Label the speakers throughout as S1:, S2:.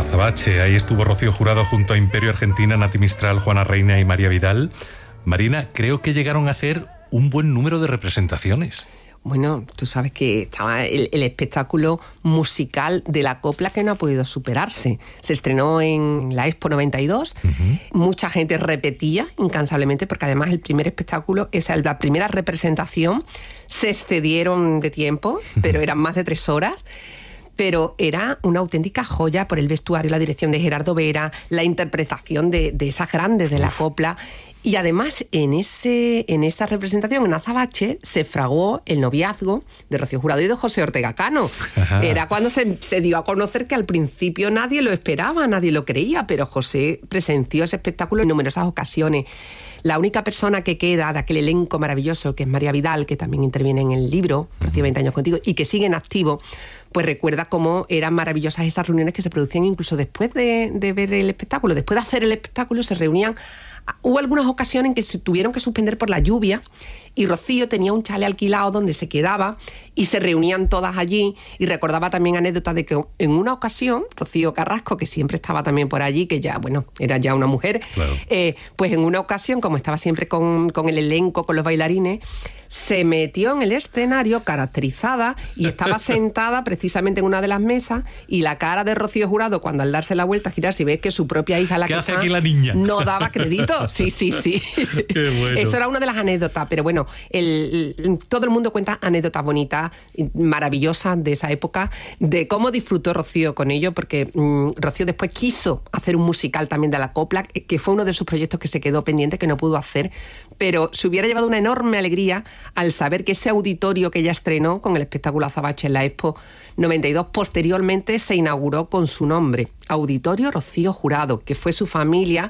S1: Azabache. Ahí estuvo Rocío Jurado junto a Imperio Argentina, Nati Mistral, Juana Reina y María Vidal. Marina, creo que llegaron a hacer un buen número de representaciones.
S2: Bueno, tú sabes que estaba el espectáculo musical de la copla que no ha podido superarse. Se estrenó en la Expo 92. Mucha gente repetía incansablemente porque además el primer espectáculo, la primera representación, se excedieron de tiempo, pero eran más de 3 horas. Pero era una auténtica joya por el vestuario, la dirección de Gerardo Vera, la interpretación de esas grandes de la copla. Y además, en esa representación, en Azabache, se fraguó el noviazgo de Rocío Jurado y de José Ortega Cano. Ajá. Era cuando se dio a conocer que al principio nadie lo esperaba, nadie lo creía, pero José presenció ese espectáculo en numerosas ocasiones. La única persona que queda de aquel elenco maravilloso, que es María Vidal, que también interviene en el libro, Rocío 20 años contigo, y que sigue en activo, pues recuerda cómo eran maravillosas esas reuniones que se producían incluso después de ver el espectáculo. Después de hacer el espectáculo se reunían. Hubo algunas ocasiones en que se tuvieron que suspender por la lluvia y Rocío tenía un chalet alquilado donde se quedaba y se reunían todas allí. Y recordaba también anécdotas de que en una ocasión Rocío Carrasco, que siempre estaba también por allí, que ya, bueno, era ya una mujer, claro. Pues en una ocasión, como estaba siempre con el elenco, con los bailarines, se metió en el escenario caracterizada y estaba sentada precisamente en una de las mesas, y la cara de Rocío Jurado, cuando al darse la vuelta a girar, si ves que su propia hija la
S1: ¿Qué hace aquí la niña?
S2: No daba crédito. Sí.
S1: Qué bueno.
S2: Eso era una de las anécdotas, pero bueno, todo el mundo cuenta anécdotas bonitas, maravillosas de esa época, de cómo disfrutó Rocío con ello, porque Rocío después quiso hacer un musical también de la copla, que fue uno de sus proyectos que se quedó pendiente, que no pudo hacer, pero se hubiera llevado una enorme alegría al saber que ese auditorio que ella estrenó con el espectáculo Azabache en la Expo 92, posteriormente se inauguró con su nombre, Auditorio Rocío Jurado, que fue su familia.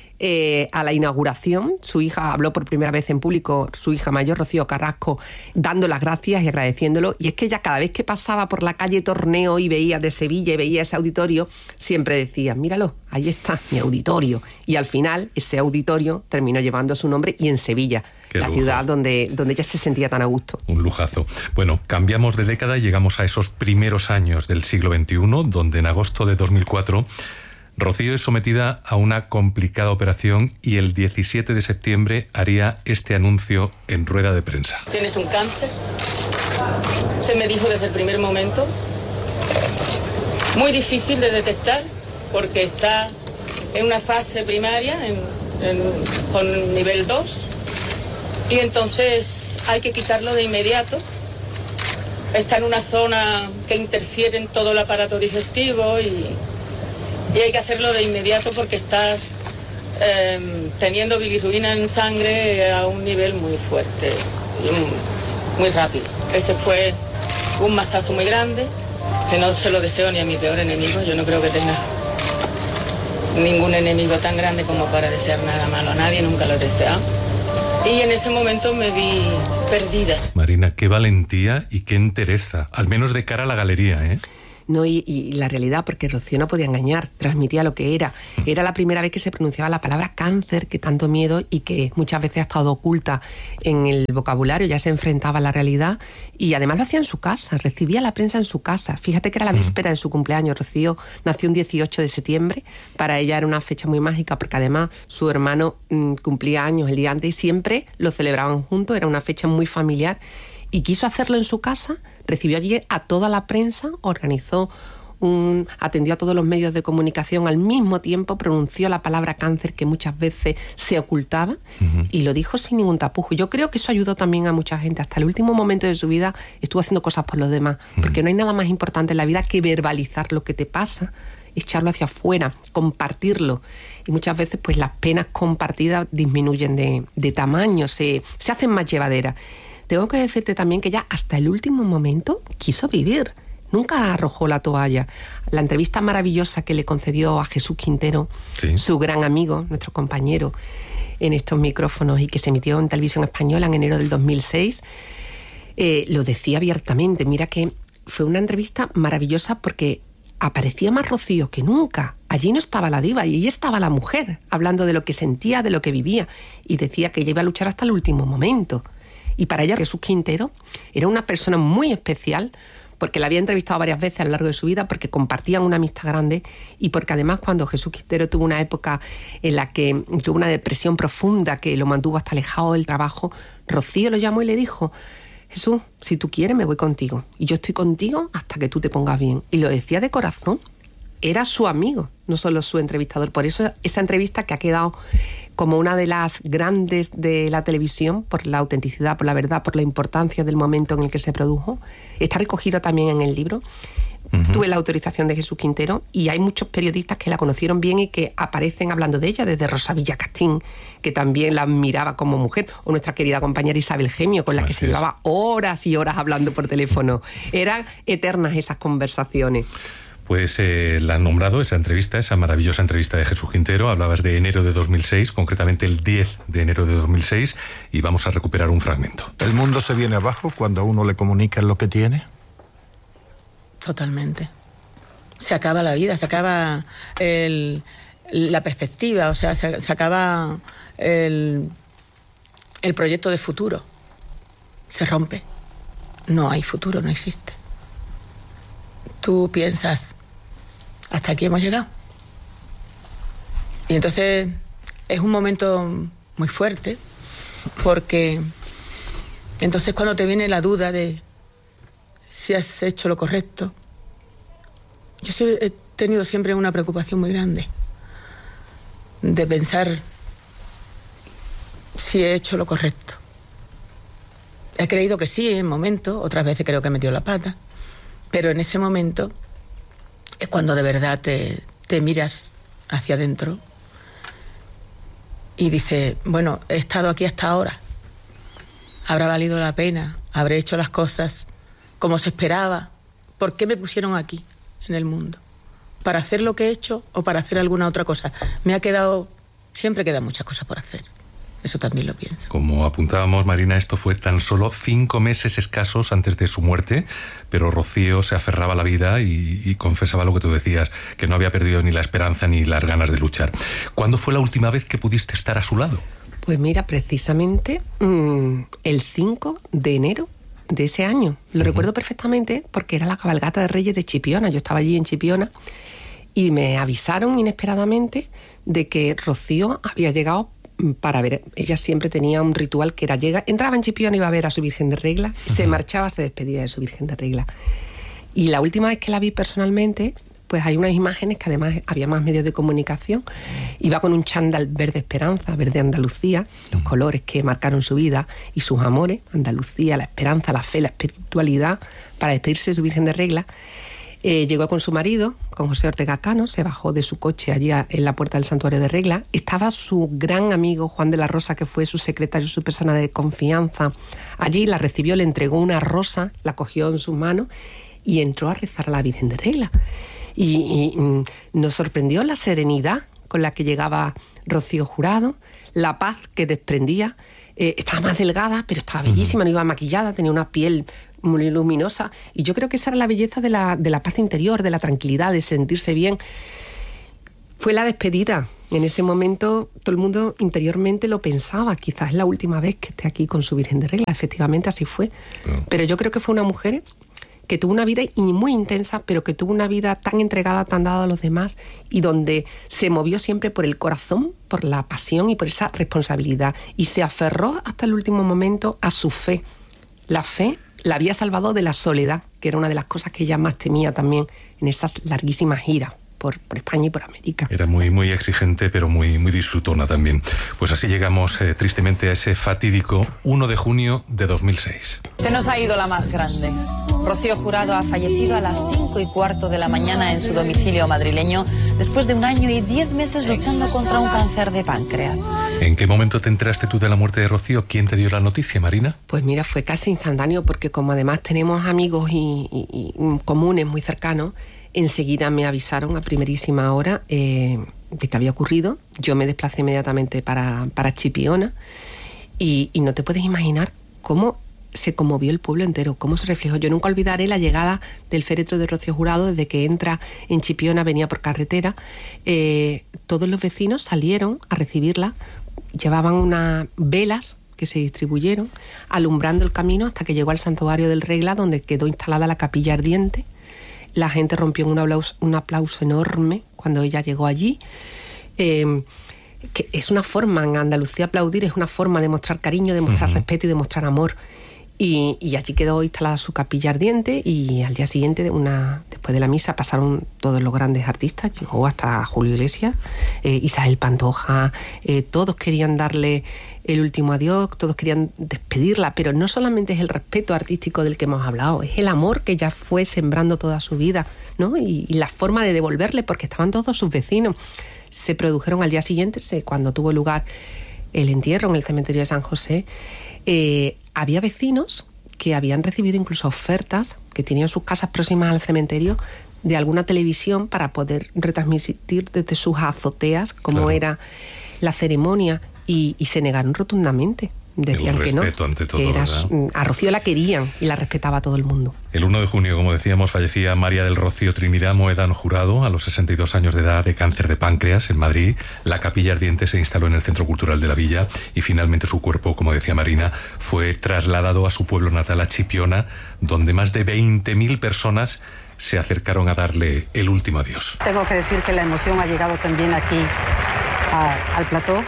S2: A la inauguración, su hija habló por primera vez en público, su hija mayor, Rocío Carrasco, dando las gracias y agradeciéndolo. Y es que ella, cada vez que pasaba por la calle Torneo y veía de Sevilla y veía ese auditorio, siempre decía: míralo, ahí está mi auditorio. Y al final ese auditorio terminó llevando su nombre, y en Sevilla, qué la lujo. Ciudad donde ella se sentía tan a gusto.
S1: Un lujazo. Bueno, cambiamos de década y llegamos a esos primeros años del siglo XXI, donde en agosto de 2004... Rocío es sometida a una complicada operación y el 17 de septiembre haría este anuncio en rueda de prensa.
S3: Tienes un cáncer, se me dijo desde el primer momento, muy difícil de detectar porque está en una fase primaria, con nivel 2, y entonces hay que quitarlo de inmediato. Está en una zona que interfiere en todo el aparato digestivo y hay que hacerlo de inmediato porque estás teniendo bilirrubina en sangre a un nivel muy fuerte y muy rápido. Ese fue un mazazo muy grande, que no se lo deseo ni a mi peor enemigo. Yo no creo que tenga ningún enemigo tan grande como para desear nada malo a nadie, nunca lo he deseado. Y en ese momento me vi perdida.
S1: Marina, qué valentía y qué entereza, al menos de cara a la galería, ¿eh?
S2: No, y la realidad, porque Rocío no podía engañar, transmitía lo que era. Era la primera vez que se pronunciaba la palabra cáncer, que tanto miedo y que muchas veces ha estado oculta en el vocabulario, ya se enfrentaba a la realidad, y además lo hacía en su casa, recibía la prensa en su casa. Fíjate que era la víspera de su cumpleaños. Rocío nació un 18 de septiembre, para ella era una fecha muy mágica, porque además su hermano cumplía años el día antes y siempre lo celebraban juntos, era una fecha muy familiar. Y quiso hacerlo en su casa, recibió allí a toda la prensa, atendió a todos los medios de comunicación al mismo tiempo, pronunció la palabra cáncer, que muchas veces se ocultaba, y lo dijo sin ningún tapujo. Yo creo que eso ayudó también a mucha gente. Hasta el último momento de su vida estuvo haciendo cosas por los demás, porque no hay nada más importante en la vida que verbalizar lo que te pasa, echarlo hacia afuera, compartirlo. Y muchas veces pues las penas compartidas disminuyen de tamaño, se hacen más llevaderas. Tengo que decirte también que ella hasta el último momento quiso vivir. Nunca arrojó la toalla. La entrevista maravillosa que le concedió a Jesús Quintero, sí, su gran amigo, nuestro compañero en estos micrófonos, y que se emitió en Televisión Española en enero del 2006, lo decía abiertamente. Mira que fue una entrevista maravillosa porque aparecía más Rocío que nunca. Allí no estaba la diva, y allí estaba la mujer, hablando de lo que sentía, de lo que vivía, y decía que ella iba a luchar hasta el último momento. Y para ella Jesús Quintero era una persona muy especial, porque la había entrevistado varias veces a lo largo de su vida, porque compartían una amistad grande y porque además cuando Jesús Quintero tuvo una época en la que tuvo una depresión profunda que lo mantuvo hasta alejado del trabajo, Rocío lo llamó y le dijo: Jesús, si tú quieres me voy contigo y yo estoy contigo hasta que tú te pongas bien. Y lo decía de corazón. Era su amigo, no solo su entrevistador. Por eso esa entrevista, que ha quedado como una de las grandes de la televisión, por la autenticidad, por la verdad, por la importancia del momento en el que se produjo, está recogida también en el libro. Tuve la autorización de Jesús Quintero y hay muchos periodistas que la conocieron bien y que aparecen hablando de ella, desde Rosa Villacastín, que también la admiraba como mujer, o nuestra querida compañera Isabel Gemio, con la que se llevaba horas y horas hablando por teléfono. Eran eternas esas conversaciones.
S1: Pues la han nombrado, esa entrevista, esa maravillosa entrevista de Jesús Quintero. Hablabas de enero de 2006, concretamente el 10 de enero de 2006, y vamos a recuperar un fragmento.
S4: ¿El mundo se viene abajo cuando a uno le comunican lo que tiene?
S5: Totalmente. Se acaba la vida, se acaba la perspectiva, o sea, se acaba el proyecto de futuro. Se rompe. No hay futuro, no existe. Tú piensas, hasta aquí hemos llegado. Y entonces es un momento muy fuerte, porque entonces cuando te viene la duda de si has hecho lo correcto, yo he tenido siempre una preocupación muy grande de pensar si he hecho lo correcto. He creído que sí en momentos, otras veces creo que he metido la pata. Pero en ese momento es cuando de verdad te miras hacia adentro y dices, bueno, he estado aquí hasta ahora. ¿Habrá valido la pena? ¿Habré hecho las cosas como se esperaba? ¿Por qué me pusieron aquí en el mundo? ¿Para hacer lo que he hecho o para hacer alguna otra cosa? Siempre quedan muchas cosas por hacer. Eso también lo pienso.
S1: Como apuntábamos, Marina, esto fue tan solo 5 meses escasos antes de su muerte, pero Rocío se aferraba a la vida y confesaba lo que tú decías, que no había perdido ni la esperanza ni las ganas de luchar. ¿Cuándo fue la última vez que pudiste estar a su lado?
S2: Pues mira, precisamente el 5 de enero de ese año. Lo recuerdo perfectamente porque era la cabalgata de Reyes de Chipiona. Yo estaba allí en Chipiona y me avisaron inesperadamente de que Rocío había llegado para ver. Ella siempre tenía un ritual que era entraba en Chipiona, iba a ver a su Virgen de Regla, se marchaba, se despedía de su Virgen de Regla. Y la última vez que la vi personalmente, pues hay unas imágenes que además había más medios de comunicación. Iba con un chándal verde esperanza, verde Andalucía, los colores que marcaron su vida y sus amores, Andalucía, la esperanza, la fe, la espiritualidad, para despedirse de su Virgen de Regla. Llegó con su marido, con José Ortega Cano, se bajó de su coche allí en la puerta del Santuario de Regla. Estaba su gran amigo Juan de la Rosa, que fue su secretario, su persona de confianza. Allí la recibió, le entregó una rosa, la cogió en sus manos y entró a rezar a la Virgen de Regla. Y nos sorprendió la serenidad con la que llegaba Rocío Jurado, la paz que desprendía. Estaba más delgada, pero estaba bellísima, no iba maquillada, tenía una piel muy luminosa, y yo creo que esa era la belleza de la paz interior, de la tranquilidad, de sentirse bien. Fue la despedida. En ese momento todo el mundo interiormente lo pensaba, quizás es la última vez que esté aquí con su Virgen de Regla. Efectivamente así fue. Pero yo creo que fue una mujer que tuvo una vida muy intensa, pero que tuvo una vida tan entregada, tan dada a los demás, y donde se movió siempre por el corazón, por la pasión y por esa responsabilidad, y se aferró hasta el último momento a su fe. La fe la había salvado de la soledad, que era una de las cosas que ella más temía también en esas larguísimas giras por España y por América.
S1: Era muy, muy exigente, pero muy, muy disfrutona también. Pues así llegamos tristemente a ese fatídico 1 de junio de 2006.
S6: Se nos ha ido la más grande. Rocío Jurado ha fallecido a las 5:15 de la mañana en su domicilio madrileño, después de 1 año y 10 meses luchando contra un cáncer de páncreas.
S1: ¿En qué momento te enteraste tú de la muerte de Rocío? ¿Quién te dio la noticia, Marina?
S2: Pues mira, fue casi instantáneo, porque como además tenemos amigos y comunes muy cercanos, enseguida me avisaron a primerísima hora de que había ocurrido. Yo me desplacé inmediatamente para Chipiona y no te puedes imaginar cómo se conmovió el pueblo entero, cómo se reflejó. Yo nunca olvidaré la llegada del féretro de Rocío Jurado. Desde que entra en Chipiona, venía por carretera, todos los vecinos salieron a recibirla. Llevaban unas velas que se distribuyeron, alumbrando el camino hasta que llegó al Santuario del Regla, donde quedó instalada la capilla ardiente. La gente rompió en un aplauso enorme cuando ella llegó allí. Que es una forma, en Andalucía aplaudir es una forma de mostrar cariño, de mostrar respeto y de mostrar amor. Y allí quedó instalada su capilla ardiente, y al día siguiente, después de la misa, pasaron todos los grandes artistas, llegó hasta Julio Iglesias, Isabel Pantoja, todos querían darle el último adiós, todos querían despedirla, pero no solamente es el respeto artístico del que hemos hablado, es el amor que ella fue sembrando toda su vida, ¿no? Y la forma de devolverle, porque estaban todos sus vecinos. Se produjeron al día siguiente, cuando tuvo lugar el entierro en el cementerio de San José, había vecinos que habían recibido incluso ofertas, que tenían sus casas próximas al cementerio, de alguna televisión para poder retransmitir desde sus azoteas cómo era la ceremonia, y se negaron rotundamente. Decían que no, ante todo, que a Rocío la querían y la respetaba todo el mundo.
S1: El 1 de junio, como decíamos, fallecía María del Rocío Trinidad Moedano Jurado a los 62 años de edad de cáncer de páncreas en Madrid. La capilla ardiente se instaló en el Centro Cultural de la Villa y finalmente su cuerpo, como decía Marina, fue trasladado a su pueblo natal, a Chipiona, donde más de 20.000 personas se acercaron a darle el último adiós.
S7: Tengo que decir que la emoción ha llegado también aquí al plató.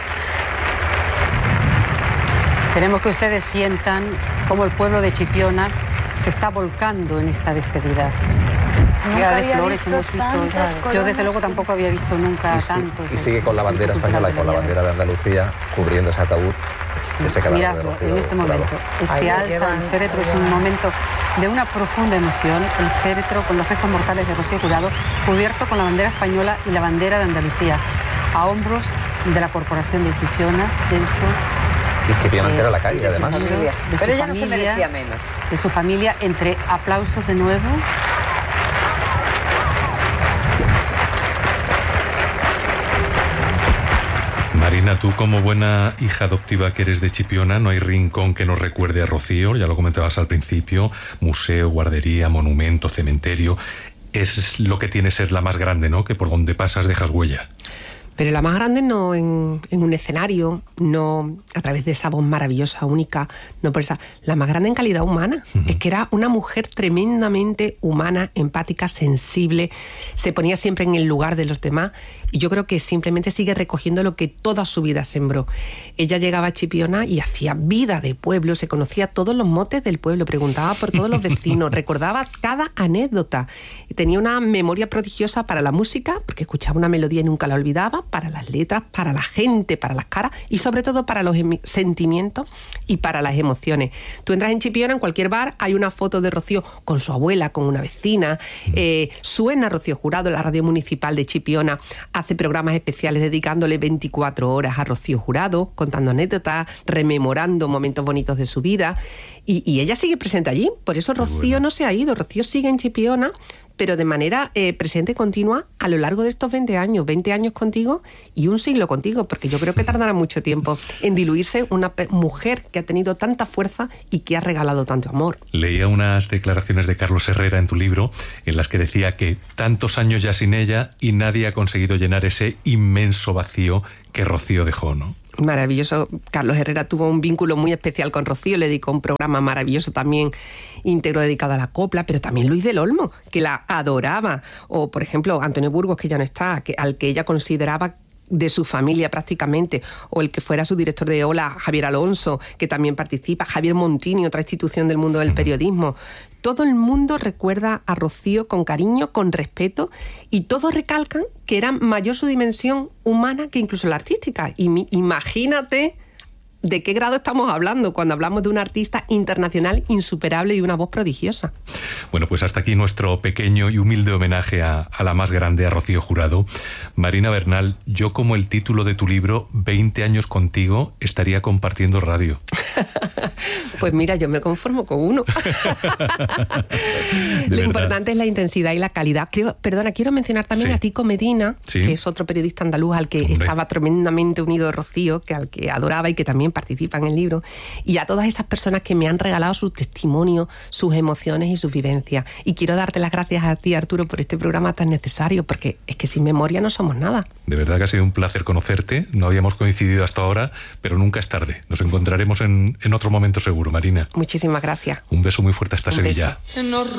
S7: Queremos que ustedes sientan cómo el pueblo de Chipiona se está volcando en esta despedida. Nunca de flores hemos visto. Yo desde luego tampoco había visto nunca tantos.
S8: Y sigue con la bandera española y con la bandera de Andalucía cubriendo ese ataúd. Ese cadáver de Rocío
S7: en este momento. Se alza el féretro, es un momento de una profunda emoción. El féretro con los restos mortales de Rocío Jurado, cubierto con la bandera española y la bandera de Andalucía, a hombros de la Corporación de Chipiona,
S8: y Chipiona entera la calle, además.
S9: Pero ella no se merecía menos.
S7: De su familia, entre aplausos de nuevo.
S1: Marina, tú como buena hija adoptiva que eres de Chipiona, no hay rincón que nos recuerde a Rocío, ya lo comentabas al principio, museo, guardería, monumento, cementerio. Es lo que tiene ser la más grande, ¿no? Que por donde pasas dejas huella.
S2: Pero la más grande no en un escenario, no a través de esa voz maravillosa, única, no por esa. La más grande en calidad humana. Es que era una mujer tremendamente humana, empática, sensible, se ponía siempre en el lugar de los demás, y yo creo que simplemente sigue recogiendo lo que toda su vida sembró. Ella llegaba a Chipiona y hacía vida de pueblo, se conocía todos los motes del pueblo, preguntaba por todos los vecinos, recordaba cada anécdota. Tenía una memoria prodigiosa para la música, porque escuchaba una melodía y nunca la olvidaba, para las letras, para la gente, para las caras y sobre todo para los sentimientos y para las emociones. Tú entras en Chipiona, en cualquier bar, hay una foto de Rocío con su abuela, con una vecina. Suena Rocío Jurado, la radio municipal de Chipiona hace programas especiales dedicándole 24 horas a Rocío Jurado, contando anécdotas, rememorando momentos bonitos de su vida, y ella sigue presente allí. Por eso Rocío no se ha ido, Rocío sigue en Chipiona, pero de manera presente y continua a lo largo de estos 20 años contigo y un siglo contigo, porque yo creo que tardará mucho tiempo en diluirse una mujer que ha tenido tanta fuerza y que ha regalado tanto amor.
S1: Leía unas declaraciones de Carlos Herrera en tu libro en las que decía que tantos años ya sin ella y nadie ha conseguido llenar ese inmenso vacío que Rocío dejó, ¿no?
S2: Maravilloso. Carlos Herrera tuvo un vínculo muy especial con Rocío, le dedicó un programa maravilloso también, íntegro, dedicado a la copla, pero también Luis del Olmo, que la adoraba, o por ejemplo Antonio Burgos, que ya no está, al que ella consideraba de su familia prácticamente, o el que fuera su director de Ola, Javier Alonso, que también participa, Javier Montini, otra institución del mundo del periodismo. Todo el mundo recuerda a Rocío con cariño, con respeto, y todos recalcan que era mayor su dimensión humana que incluso la artística. Y imagínate de qué grado estamos hablando cuando hablamos de una artista internacional insuperable y una voz prodigiosa.
S1: Bueno, pues hasta aquí nuestro pequeño y humilde homenaje a la más grande, a Rocío Jurado. Marina Bernal, yo como el título de tu libro, 20 años contigo, estaría compartiendo radio.
S2: Pues mira, yo me conformo con uno. Lo importante es la intensidad y la calidad. Quiero mencionar también a Tico Medina, que es otro periodista andaluz al que estaba tremendamente unido Rocío, al que adoraba y que también participa en el libro, y a todas esas personas que me han regalado sus testimonios, sus emociones y sus vivencias. Y quiero darte las gracias a ti, Arturo, por este programa tan necesario, porque es que sin memoria no somos nada.
S1: De verdad que ha sido un placer conocerte. No habíamos coincidido hasta ahora, pero nunca es tarde. Nos encontraremos en otro momento seguro, Marina.
S2: Muchísimas gracias.
S1: Un beso muy fuerte hasta Sevilla.